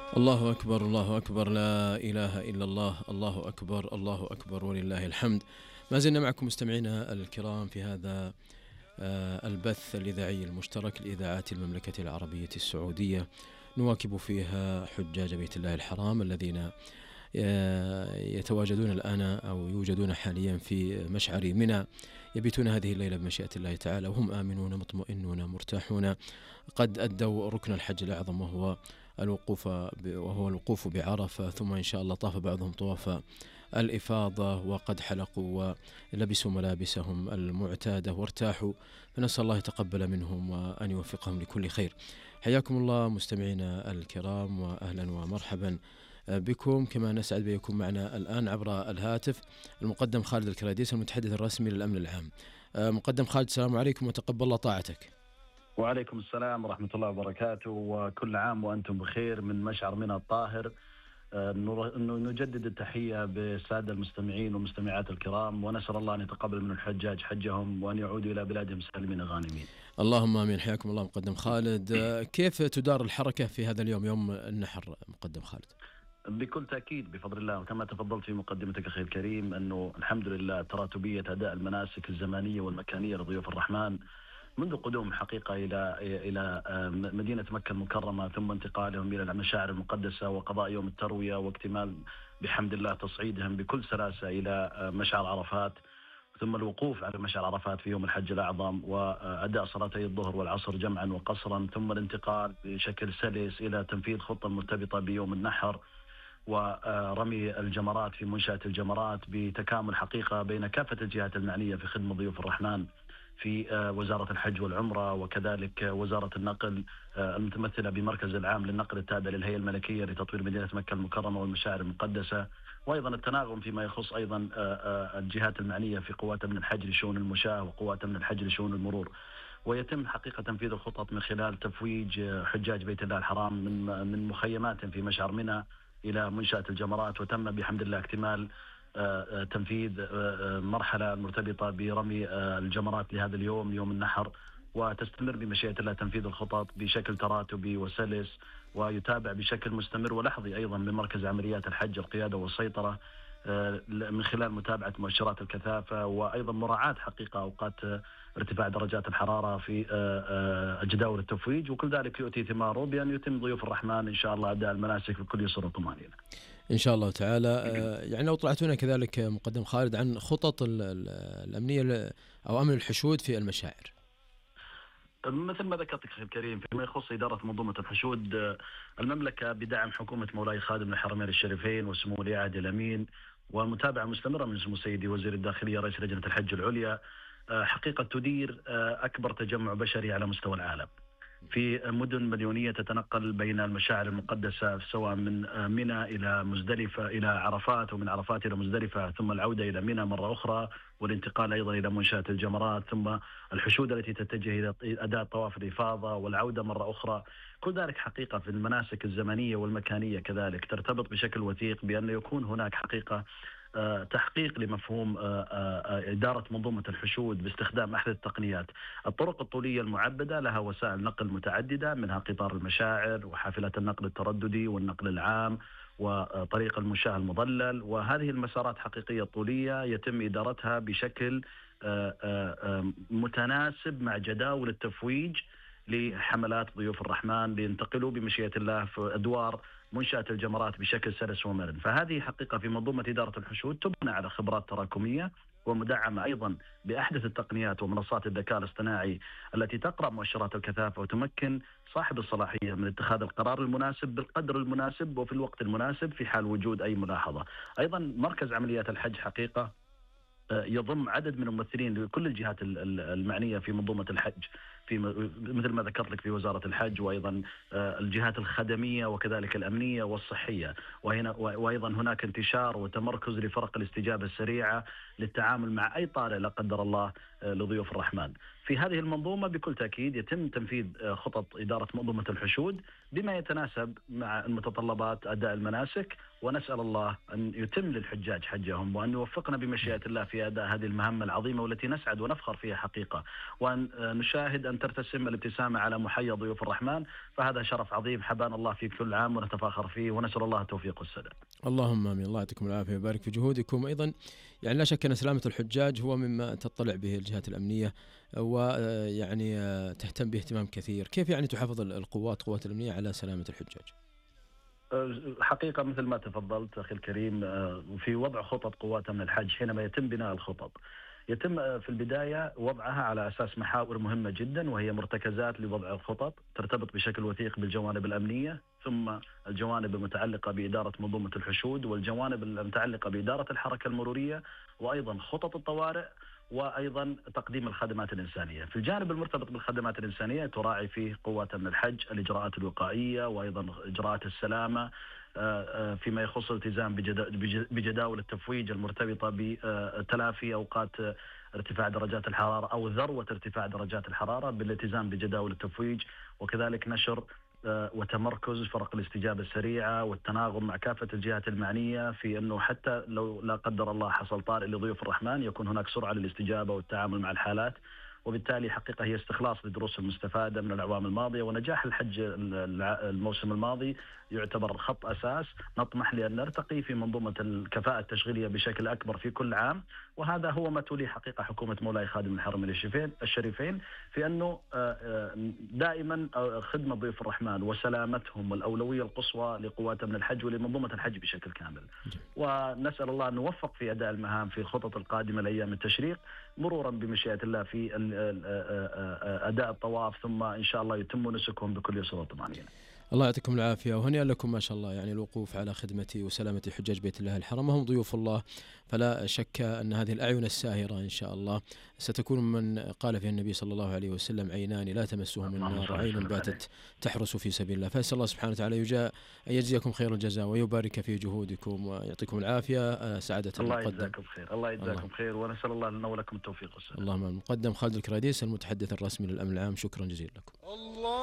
الله أكبر الله أكبر لا إله إلا الله. الله أكبر الله أكبر ولله الحمد. ما زلنا معكم مستمعينا الكرام في هذا البث الإذاعي المشترك لإذاعات المملكة العربية السعودية، نواكب فيها حجاج بيت الله الحرام الذين يتواجدون الآن أو يوجدون حاليا في مشعر منى، يبيتون هذه الليلة بمشيئة الله تعالى وهم آمنون مطمئنون مرتاحون، قد أدوا ركن الحج الأعظم وهو الوقوف بعرفة، ثم إن شاء الله طاف بعضهم طواف الإفاضة وقد حلقوا ولبسوا ملابسهم المعتادة وارتاحوا، فنسأل الله يتقبل منهم وأن يوفقهم لكل خير. حياكم الله مستمعينا الكرام وأهلا ومرحبا بكم، كما نسعد بكم معنا الآن عبر الهاتف المقدم خالد الكراديس المتحدث الرسمي للأمن العام. مقدم خالد، السلام عليكم وتقبل الله طاعتك. وعليكم السلام ورحمة الله وبركاته، وكل عام وأنتم بخير من مشعر منى الطاهر. نجدد التحية بالسادة المستمعين والمستمعات الكرام، ونسأل الله أن يتقبل من الحجاج حجهم وأن يعودوا إلى بلادهم سالمين غانمين. اللهم آمين. حياكم الله مقدم خالد. كيف تدار الحركة في هذا اليوم، يوم النحر مقدم خالد؟ بكل تأكيد بفضل الله، وكما تفضلت في مقدمتك أخي الكريم أنه الحمد لله تراتبية أداء المناسك الزمانية والمكانية لضيوف الرحمن منذ قدوم حقيقة إلى مدينة مكة المكرمة، ثم انتقالهم إلى المشاعر المقدسة وقضاء يوم التروية واكتمال بحمد الله تصعيدهم بكل سلاسة إلى مشعر عرفات، ثم الوقوف على مشعر عرفات في يوم الحج الأعظم وأداء صلاتي الظهر والعصر جمعا وقصرا، ثم الانتقال بشكل سلس إلى تنفيذ خطة مرتبطة بيوم النحر ورمي الجمرات في منشأة الجمرات بتكامل حقيقة بين كافة الجهات المعنية في خدمة ضيوف الرحمن في وزارة الحج والعمرة، وكذلك وزارة النقل المتمثلة بمركز العام للنقل التابع للهيئة الملكية لتطوير مدينة مكة المكرمة والمشاعر المقدسة، وأيضا التناغم فيما يخص أيضا الجهات المعنية في قوات من الحج لشؤون المشاة وقوات من الحج لشؤون المرور. ويتم حقيقة تنفيذ الخطط من خلال تفويج حجاج بيت الله الحرام من مخيمات في مشعر منى إلى منشأة الجمرات، وتم بحمد الله اكتمال تنفيذ مرحلة مرتبطة برمي الجمرات لهذا اليوم، يوم النحر، وتستمر بمشيئة الله تنفيذ الخطط بشكل تراتبي وسلس، ويتابع بشكل مستمر ولحظي أيضا من مركز عمليات الحج القيادة والسيطرة من خلال متابعة مؤشرات الكثافة، وأيضا مراعاة حقيقة أوقات ارتفاع درجات الحرارة في جداول التفويج، وكل ذلك يؤتي ثماره بأن يتم ضيوف الرحمن إن شاء الله أداء المناسك بكل يسر وطمأنينة إن شاء الله تعالى. يعني لو طلعتونا كذلك مقدم خالد عن خطط الأمنية أو أمن الحشود في المشاعر. مثل ما ذكرت أخي الكريم، فيما يخص إدارة منظومة الحشود، المملكة بدعم حكومة مولاي خادم الحرمين الشريفين وسمو ولي العهد الأمين والمتابعة مستمرة من سمو سيدي وزير الداخلية رئيس لجنة الحج العليا، حقيقة تدير أكبر تجمع بشري على مستوى العالم في مدن مليونية تتنقل بين المشاعر المقدسة، سواء من منى إلى مزدلفة إلى عرفات، ومن عرفات إلى مزدلفة، ثم العودة إلى منى مرة أخرى، والانتقال أيضا إلى منشأة الجمرات، ثم الحشود التي تتجه إلى أداء طواف الإفاضة والعودة مرة أخرى. كل ذلك حقيقة في المناسك الزمنية والمكانية كذلك ترتبط بشكل وثيق بأن يكون هناك حقيقة تحقيق لمفهوم إدارة منظومة الحشود باستخدام أحدث التقنيات. الطرق الطولية المعبدة لها وسائل نقل متعددة، منها قطار المشاعر وحافلة النقل الترددي والنقل العام وطريق المشاة المظلل، وهذه المسارات حقيقية طولية يتم إدارتها بشكل متناسب مع جداول التفويج لحملات ضيوف الرحمن لينتقلوا بمشيئة الله في أدوار منشأة الجمرات بشكل سلس ومرن. فهذه حقيقة في منظومة إدارة الحشود تبنى على خبرات تراكمية ومدعمة أيضا بأحدث التقنيات ومنصات الذكاء الاصطناعي التي تقرأ مؤشرات الكثافة وتمكن صاحب الصلاحية من اتخاذ القرار المناسب بالقدر المناسب وفي الوقت المناسب في حال وجود أي ملاحظة. أيضا مركز عمليات الحج حقيقة يضم عدد من الممثلين لكل الجهات المعنية في منظومة الحج، في مثل ما ذكرت لك في وزارة الحج، وأيضا الجهات الخدمية وكذلك الأمنية والصحية، وأيضا هناك انتشار وتمركز لفرق الاستجابة السريعة للتعامل مع أي طارئ لا قدر الله لضيوف الرحمن. في هذه المنظومة بكل تأكيد يتم تنفيذ خطط إدارة منظومة الحشود بما يتناسب مع المتطلبات أداء المناسك، ونسأل الله أن يتم للحجاج حجهم وأن يوفقنا بمشيئة الله في أداء هذه المهمة العظيمة والتي نسعد ونفخر فيها حقيقة، وأن نشاهد أن ترتسم الابتسامة على محيا ضيوف الرحمن، فهذا شرف عظيم حبانا الله فيه كل عام ونتفاخر فيه، ونسأل الله التوفيق والسداد. اللهم امين. الله يعطيكم العافيه ويبارك في جهودكم. ايضا يعني لا شك ان سلامه الحجاج هو مما تطلع به الجهات الامنيه ويعني تهتم به اهتمام كثير. كيف يعني تحافظ قوات الامنيه على سلامه الحجاج؟ حقيقة مثل ما تفضلت أخي الكريم، في وضع خطط قوات من الحج حينما يتم بناء الخطط يتم في البداية وضعها على أساس محاور مهمة جدا، وهي مرتكزات لوضع الخطط ترتبط بشكل وثيق بالجوانب الأمنية، ثم الجوانب المتعلقة بإدارة منظومة الحشود، والجوانب المتعلقة بإدارة الحركة المرورية، وأيضا خطط الطوارئ، وأيضا تقديم الخدمات الإنسانية. في الجانب المرتبط بالخدمات الإنسانية تراعي فيه قوات من الحج الإجراءات الوقائية وأيضا إجراءات السلامة، فيما يخص الالتزام بجداول التفويج المرتبطة بتلافي أوقات ارتفاع درجات الحرارة أو ذروة ارتفاع درجات الحرارة بالالتزام بجداول التفويج، وكذلك نشر وتمركز فرق الاستجابة السريعة والتناغم مع كافة الجهات المعنية في أنه حتى لو لا قدر الله حصل طارئ لضيوف الرحمن يكون هناك سرعة للاستجابة والتعامل مع الحالات. وبالتالي حقيقة هي استخلاص للدروس المستفادة من الأعوام الماضية، ونجاح الحج الموسم الماضي يعتبر خط أساس نطمح لأن نرتقي في منظومة الكفاءة التشغيلية بشكل أكبر في كل عام. وهذا هو ما تولي حقيقة حكومة مولاي خادم الحرمين الشريفين في أنه دائما خدمة ضيوف الرحمن وسلامتهم والأولوية القصوى لقوات من الحج ولمنظومة الحج بشكل كامل. ونسأل الله أن نوفق في أداء المهام في الخطط القادمة لأيام التشريق، مرورا بمشيئة الله في أداء الطواف، ثم إن شاء الله يتم نسكهم بكل يسر وطمأنينة. الله يعطيكم العافية وهنيئا لكم ما شاء الله، يعني الوقوف على خدمة وسلامة حجاج بيت الله الحرام، وهم ضيوف الله، فلا شك أن هذه الأعين الساهرة إن شاء الله ستكون من قال فيها النبي صلى الله عليه وسلم: عينان لا تمسهم النار، عين باتت تحرس في سبيل الله. فأسأل الله سبحانه وتعالى أن يجزيكم خير الجزاء ويبارك في جهودكم ويعطيكم العافية. سعادة الله يجزاكم خير. الله يجزاكم خير، ونسأل الله لنا ولكم التوفيق والسلام. اللهم. المقدم خالد الكراديس المتحدث الرسمي للأمن العام، شكرا جزيلا لكم.